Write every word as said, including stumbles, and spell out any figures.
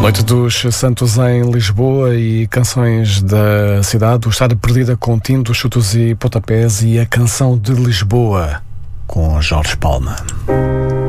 Noite dos Santos em Lisboa e canções da cidade, o Estrada Perdida com Tintos, Chutos e Pontapés e a Canção de Lisboa com Jorge Palma.